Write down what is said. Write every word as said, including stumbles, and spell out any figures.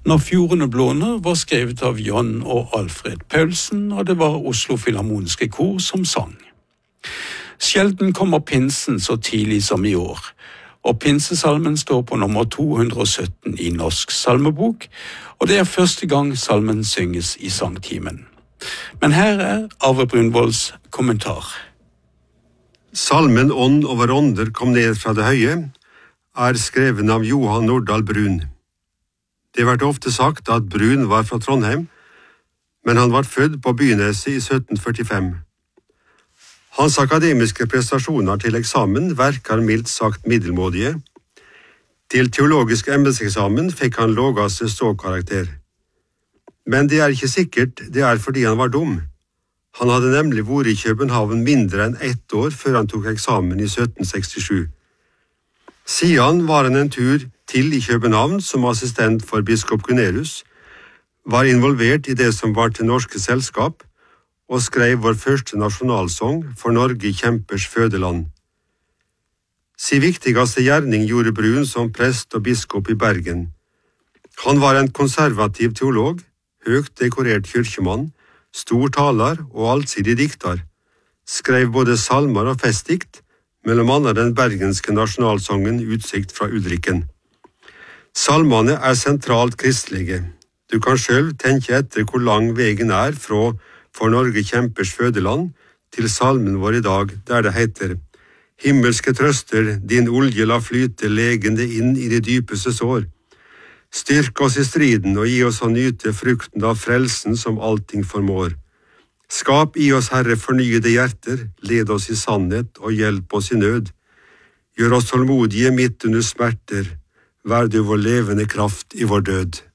Når fjordene blåner var skrevet av John og Alfred Paulsen, og det var Oslo Filharmoniske Kor som sang. Sjelden kommer pinsen så tidlig som i år, og pinsesalmen står på nummer to hundre og sytten i Norsk salmebok, og det er første gang salmen synges i sangtimen. Men her er Arve Brunvolds kommentar. Salmen Ånd over ånder kom ned fra det høye, er skreven av Johan Nordahl Brun. Det har vært ofte sagt at Brun var fra Trondheim, men han var født på Byneset i sytten førtifem. Hans akademiske prestasjoner til eksamen verker mildt sagt middelmådige. Til teologisk embedseksamen fikk han lågaste ståkarakter. Men det er ikke sikkert det er fordi han var dum. Han hadde nemlig vært i København mindre enn ett år før han tok eksamen i sytten sekstisju. Siden var han en tur til i København som assistent for biskop Gunnerus, var involvert i det som var til norske selskap, og skrev vår første nasjonalsang for Norge kjempers fødeland. Si viktigste gjerning gjorde Brun som prest og biskop i Bergen. Han var en konservativ teolog, høyt dekorert kyrkjemann, stor taler og allsidig dikter, skrev både salmer og festdikt, mellom annet den bergenske nasjonalsangen Utsikt fra Udrikken. Salmene er sentralt kristelige. Du kan selv tenke etter hvor lang vegen er fra For Norge kjempers fødeland til salmen vår i dag, der det heter Himmelske trøster, din olje la flyte legende inn i de dypeste sår. Styrk oss i striden og gi oss å nyte frukten av frelsen som allting formår. Skap i oss, Herre, fornyede hjerter, led oss i sannhet og hjelp oss i nød. Gjør oss tålmodige midt under smerter, vær du vår levende kraft i vår død.